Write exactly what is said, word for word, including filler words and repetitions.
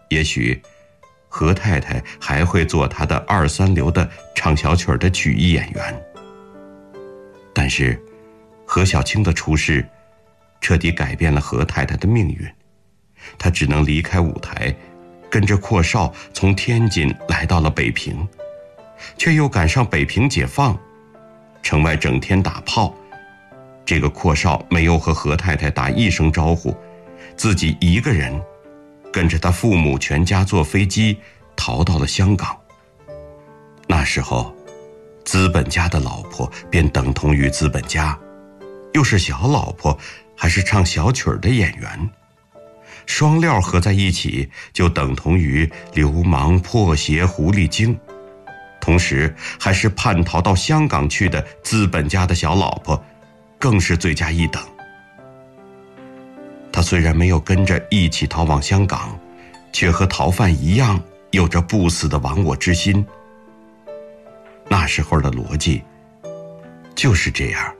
也许何太太还会做她的二三流的唱小曲的曲艺演员。但是何小青的出世彻底改变了何太太的命运，她只能离开舞台，跟着阔少从天津来到了北平，却又赶上北平解放，城外整天打炮。这个阔少没有和何太太打一声招呼，自己一个人跟着他父母全家坐飞机逃到了香港。那时候资本家的老婆便等同于资本家，又是小老婆，还是唱小曲的演员，双料合在一起就等同于流氓破鞋狐狸精，同时还是叛逃到香港去的资本家的小老婆，更是罪加一等。他虽然没有跟着一起逃往香港，却和逃犯一样有着不死的亡我之心。那时候的逻辑就是这样。